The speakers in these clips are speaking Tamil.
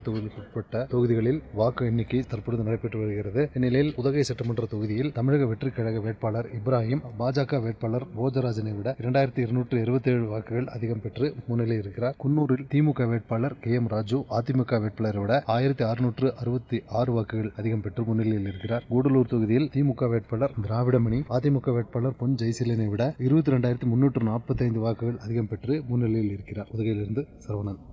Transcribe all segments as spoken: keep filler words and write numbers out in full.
தொகுதிக்குட்பட்ட தொகுதிகளில் வாக்கு எண்ணிக்கை தற்பொழுது நடைபெற்று வருகிறது. இந்நிலையில் உதகை சட்டமன்ற தொகுதியில் தமிழக வெற்றிக் கழக வேட்பாளர் இப்ராஹிம் பாஜக வேட்பாளர் போஜராஜனை விட இரண்டாயிரத்தி இருநூற்று இருபத்தி ஏழு வாக்குகள் அதிகம் பெற்று முன்னிலையில் இருக்கிறார். குன்னூரில் திமுக வேட்பாளர் கே எம் ராஜு அதிமுக வேட்பாளரை விட ஆயிரத்தி அறுநூற்று அறுபத்தி ஆறு வாக்குகள் அதிகம் பெற்று முன்னிலையில் இருக்கிறார். கூடலூர் தொகுதியில் திமுக வேட்பாளர் திராவிடமணி அதிமுக வேட்பாளர் பொன் ஜெயசீலனை விட இருபத்தி இரண்டாயிரத்தி முன்னூற்று நாற்பத்தி ஐந்து வாக்குகள் அதிகம் பெற்று முன்னிலையில் இருக்கிறார். உதகையிலிருந்து சரவணன்.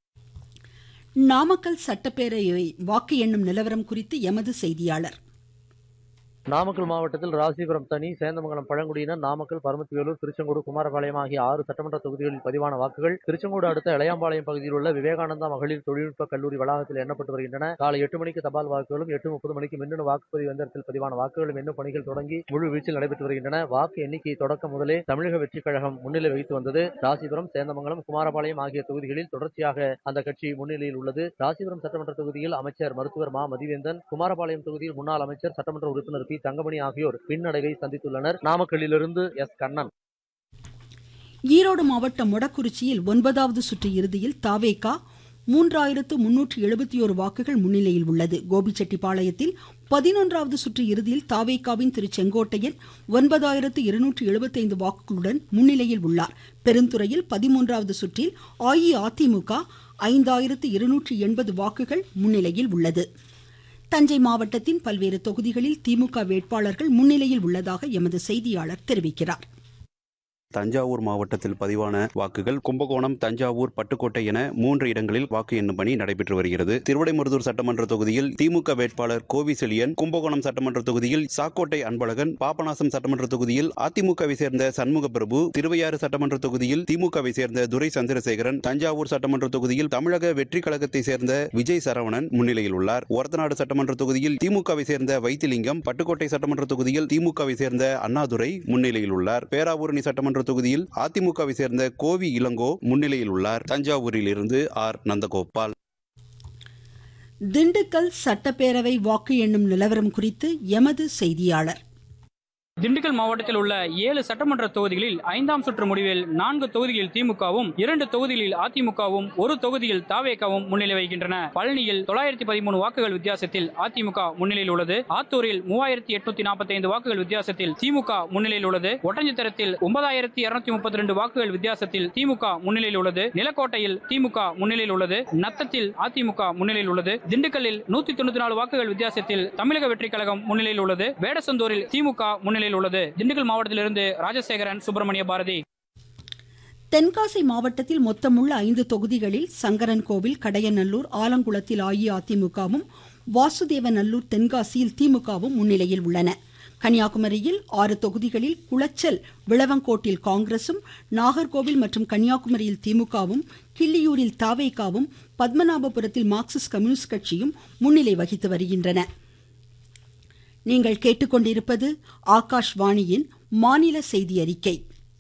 நாமக்கல் சட்டப்பேரவை வாக்கு எண்ணும் நிலவரம் குறித்து எமது செய்தியாளர். நாமக்கல் மாவட்டத்தில் ராசிபுரம் தனி, சேந்தமங்கலம் பழங்குடியினர், நாமக்கல், பரமத்திவேலூர், திருச்செங்கோடு, குமாரபாளையம் ஆகிய ஆறு சட்டமன்ற தொகுதிகளில் பதிவான வாக்குகள் திருச்செங்கோடு அடுத்த இளையாம்பாளையம் பகுதியில் உள்ள விவேகானந்தா மகளிர் தொழில்நுட்ப கல்லூரி வளாகத்தில் எண்ணப்பட்டு வருகின்றன. காலை எட்டு மணிக்கு தபால் வாக்குகளும் எட்டு முப்பது மணிக்கு மின்னணு வாக்குப்பதிவு எந்திரத்தில் பதிவான வாக்குகளும் எண்ணும் பணிகள் தொடங்கி முழு வீச்சில் நடைபெற்று வருகின்றன. வாக்கு எண்ணிக்கை தொடக்கம் முதலே தமிழக வெற்றிக் கழகம் முன்னிலை வகித்து வந்தது. ராசிபுரம், சேந்தமங்கலம், குமாரபாளையம் ஆகிய தொகுதிகளில் தொடர்ச்சியாக அந்த கட்சி முன்னிலையில் உள்ளது. ராசிபுரம் சட்டமன்ற தொகுதியில் அமைச்சர் மருத்துவர் மா மதிவேந்தன், குமாரபாளையம் தொகுதியில் முன்னாள் அமைச்சர் சட்டமன்ற உறுப்பினர் பி தங்கமணி ஆகியோர் பின்னடைவை சந்தித்துள்ளனர். நாமக்கல்லிலிருந்து எஸ் கண்ணன். ஈரோடு மாவட்டம் மொடக்குறிச்சியில் ஒன்பதாவது சுற்று இறுதியில் தாவேகா மூன்றாயிரத்து முன்னூற்று எழுபத்தி ஒரு வாக்குகள் முன்னிலையில் உள்ளது. கோபிச்செட்டிப்பாளையத்தில் பதினொன்றாவது சுற்று இறுதியில் தாவேகாவின் திரு செங்கோட்டையன் ஒன்பதாயிரத்து இருநூற்று எழுபத்தி ஐந்து வாக்குகளுடன் முன்னிலையில் உள்ளார். பெருந்துறையில் பதிமூன்றாவது சுற்றில் அஇஅதிமுக ஐந்தாயிரத்து இருநூற்று எண்பது வாக்குகள் முன்னிலையில் உள்ளது. தஞ்சை மாவட்டத்தின் பல்வேறு தொகுதிகளில் திமுக வேட்பாளர்கள் முன்னிலையில் உள்ளதாக எமது செய்தியாளர் தெரிவிக்கிறார். தஞ்சாவூர் மாவட்டத்தில் பதிவான வாக்குகள் கும்பகோணம், தஞ்சாவூர், பட்டுக்கோட்டை என மூன்று இடங்களில் வாக்கு எண்ணும் பணி நடைபெற்று வருகிறது. திருவிடைமருதூர் சட்டமன்ற தொகுதியில் திமுக வேட்பாளர் கோவி செழியன், கும்பகோணம் சட்டமன்ற தொகுதியில் சாக்கோட்டை அன்பழகன், பாபநாசம் சட்டமன்ற தொகுதியில் அதிமுகவை சேர்ந்த சண்முக பிரபு, திருவையாறு சட்டமன்ற தொகுதியில் திமுகவை சேர்ந்த துரை சந்திரசேகரன், தஞ்சாவூர் சட்டமன்ற தொகுதியில் தமிழக வெற்றி கழகத்தை சேர்ந்த விஜய் சரவணன் முன்னிலையில் உள்ளார். ஒரத்தநாடு சட்டமன்ற தொகுதியில் திமுகவை சேர்ந்த வைத்திலிங்கம், பட்டுக்கோட்டை சட்டமன்ற தொகுதியில் திமுகவை சேர்ந்த அண்ணாதுரை முன்னிலையில் உள்ளார். பேராவூரணி சட்டமன்ற தொகுதியில் அதிமுகவை சேர்ந்த கோவி இளங்கோ முன்னிலையில் உள்ளார். தஞ்சாவூரில் இருந்து ஆர் நந்தகோபால். திண்டுக்கல் சட்டப்பேரவை வாக்கு எண்ணும் நிலவரம் குறித்து எமது செய்தியாளர். திண்டுக்கல் மாவட்டத்தில் உள்ள ஏழு சட்டமன்ற தொகுதிகளில் ஐந்தாம் சுற்று முடிவில் நான்கு தொகுதிகளில் திமுகவும், இரண்டு தொகுதிகளில் அதிமுகவும், ஒரு தொகுதியில் தாவேகாவும் முன்னிலை வகிக்கின்றன. பழனியில் தொள்ளாயிரத்தி பதிமூணு வாக்குகள் வித்தியாசத்தில் அதிமுக முன்னிலையில் உள்ளது. ஆத்தூரில் மூவாயிரத்தி எட்நூத்தி நாற்பத்தி ஐந்து வாக்குகள் வித்தியாசத்தில் திமுக முன்னிலையில் உள்ளது. ஒட்டஞ்சத்திரத்தில் ஒன்பதாயிரத்தி இருநூத்தி முப்பத்தி ரெண்டு வாக்குகள் வித்தியாசத்தில் திமுக முன்னிலையில் உள்ளது. நிலக்கோட்டையில் திமுக முன்னிலையில் உள்ளது. நத்தத்தில் அதிமுக முன்னிலையில் உள்ளது. திண்டுக்கல்லில் நூத்தி தொண்ணூத்தி நாலு வாக்குகள் வித்தியாசத்தில் தமிழக வெற்றிக் கழகம் முன்னிலையில் உள்ளது. வேடசந்தூரில் திமுக முன்னிலையில் உள்ளது. திண்டுக்கல் மாவட்டத்திலிருந்து ராஜசேகரன், சுப்பிரமணிய பாரதி. தென்காசி மாவட்டத்தில் மொத்தமுள்ள ஐந்து தொகுதிகளில் சங்கரன்கோவில், கடையநல்லூர், ஆலங்குளத்தில் அஇஅதிமுகவும், வாசுதேவநல்லூர், தென்காசியில் திமுகவும் முன்னிலையில் உள்ளன. கன்னியாகுமரியில் ஆறு தொகுதிகளில் குளச்சல், விளவங்கோட்டில் காங்கிரசும், நாகர்கோவில் மற்றும் கன்னியாகுமரியில் திமுகவும், கிள்ளியூரில் தாவேகாவும், பத்மநாபபுரத்தில் மார்க்சிஸ்ட் கம்யூனிஸ்ட் கட்சியும் முன்னிலை வகித்து வருகின்றன. நீங்கள் கேட்டுக்கொண்டிருப்பது ஆகாஷ்வாணியின் மாநில செய்தி அறிக்கை.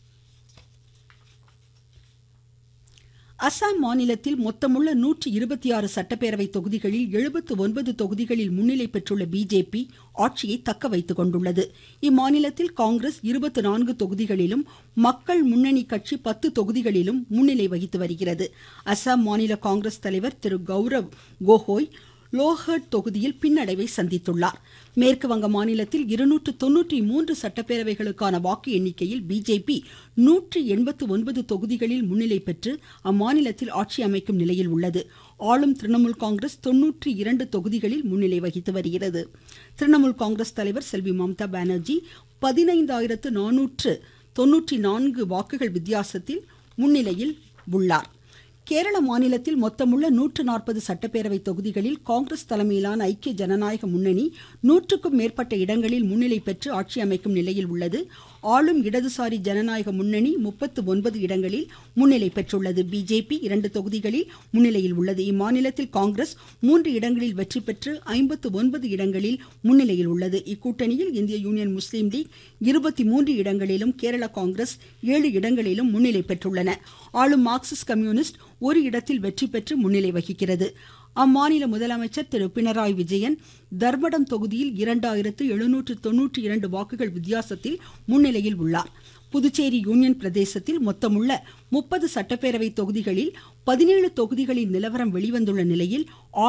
அசாம் மாநிலத்தில் மொத்தமுள்ள நூற்றி இருபத்தி ஆறு சட்டப்பேரவை தொகுதிகளில் எழுபத்து ஒன்பது தொகுதிகளில் முன்னிலை பெற்றுள்ள பிஜேபி ஆட்சியை தக்க வைத்துக் கொண்டுள்ளது. இம்மாநிலத்தில் காங்கிரஸ் இருபத்தி நான்கு தொகுதிகளிலும், மக்கள் முன்னணி கட்சி பத்து தொகுதிகளிலும் முன்னிலை வகித்து வருகிறது. அசாம் மாநில காங்கிரஸ் தலைவர் திரு கௌரவ் கோகோய் லோஹர்ட் தொகுதியில் பின்னடைவை சந்தித்துள்ளார். மேற்கு வங்க மாநிலத்தில் இருநூற்று தொன்னூற்றி மூன்று சட்டப்பேரவைகளுக்கான வாக்கு எண்ணிக்கையில் பிஜேபி நூற்றி எண்பத்து ஒன்பது தொகுதிகளில் முன்னிலை பெற்று அம்மாநிலத்தில் ஆட்சி அமைக்கும் நிலையில் உள்ளது. ஆளும் திரிணாமுல் காங்கிரஸ் தொன்னூற்றி இரண்டு தொகுதிகளில் முன்னிலை வகித்து வருகிறது. திரிணாமுல் காங்கிரஸ் தலைவர் செல்வி மம்தா பானர்ஜி பதினைந்தாயிரத்து நானூற்று தொன்னூற்றி நான்கு வாக்குகள் வித்தியாசத்தில் முன்னிலையில் உள்ளார். கேரள மாநிலத்தில் மொத்தமுள்ள நூற்று நாற்பது சட்டப்பேரவை தொகுதிகளில் காங்கிரஸ் தலைமையிலான ஐக்கிய ஜனநாயக முன்னணி நூற்றுக்கும் மேற்பட்ட இடங்களில் முன்னிலை பெற்று ஆட்சி அமைக்கும் நிலையில் உள்ளது. ஆளும் இடதுசாரி ஜனநாயக முன்னணி முப்பத்து ஒன்பது இடங்களில் முன்னிலை பெற்றுள்ளது. பிஜேபி இரண்டு தொகுதிகளில் முன்னிலையில் உள்ளது. இம்மாநிலத்தில் காங்கிரஸ் மூன்று இடங்களில் வெற்றி பெற்று ஐம்பத்து ஒன்பது இடங்களில் முன்னிலையில் உள்ளது. இக்கூட்டணியில் இந்திய யூனியன் முஸ்லீம் லீக் இருபத்தி மூன்று இடங்களிலும், கேரள காங்கிரஸ் ஏழு இடங்களிலும் முன்னிலை பெற்றுள்ளன. ஆளும் மார்க்சிஸ்ட் கம்யூனிஸ்ட் ஒரு இடத்தில் வெற்றி பெற்று முன்னிலை வகிக்கிறது. அம்மாநில முதலமைச்சர் திரு பினராயி விஜயன் தர்மடம் தொகுதியில் இரண்டாயிரத்து எழுநூற்று தொன்னூற்றி இரண்டு வாக்குகள் வித்தியாசத்தில் முன்னிலையில் உள்ளார். புதுச்சேரி யூனியன் பிரதேசத்தில் மொத்தமுள்ள முப்பது சட்டப்பேரவை தொகுதிகளில் பதினேழு தொகுதிகளின் நிலவரம் வெளிவந்துள்ள நிலையில்